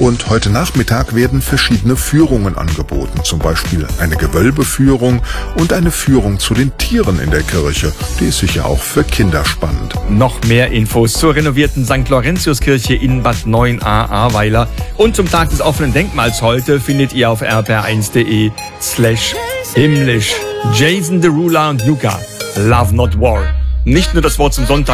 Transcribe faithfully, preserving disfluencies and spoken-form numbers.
Und heute Nachmittag werden verschiedene Führungen angeboten, zum Beispiel eine Gewölbeführung und eine Führung zu den Tieren in der Kirche. Die ist sicher auch für Kinder spannend. Noch mehr Infos zur renovierten Sankt Laurentiuskirche in Bad Neuenahr-Ahrweiler und zum Tag des offenen Denkmals heute findet ihr auf r p r eins punkt d e slash himmlisch. Jason Derulo und Nuka, Love Not War. Nicht nur das Wort zum Sonntag